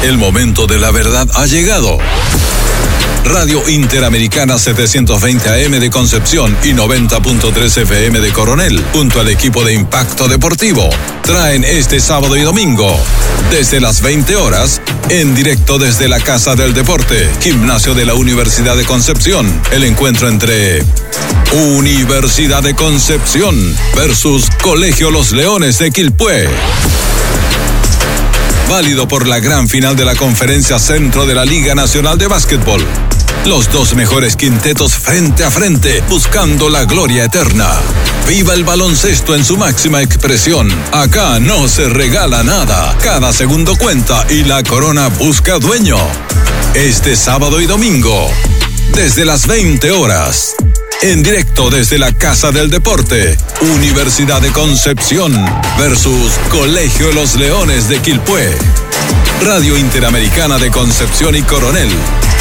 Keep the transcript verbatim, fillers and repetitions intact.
El momento de la verdad ha llegado. Radio Interamericana setecientos veinte A M de Concepción y noventa punto tres F M de Coronel, junto al equipo de Impacto Deportivo, traen este sábado y domingo, desde las veinte horas, en directo desde la Casa del Deporte, Gimnasio de la Universidad de Concepción, el encuentro entre Universidad de Concepción versus Colegio Los Leones de Quilpué. Válido por la gran final de la Conferencia Centro de la Liga Nacional de Básquetbol. Los dos mejores quintetos frente a frente, buscando la gloria eterna. Viva el baloncesto en su máxima expresión. Acá no se regala nada. Cada segundo cuenta y la corona busca dueño. Este sábado y domingo, desde las veinte horas. En directo desde la Casa del Deporte, Universidad de Concepción versus Colegio Los Leones de Quilpué. Radio Interamericana de Concepción y Coronel,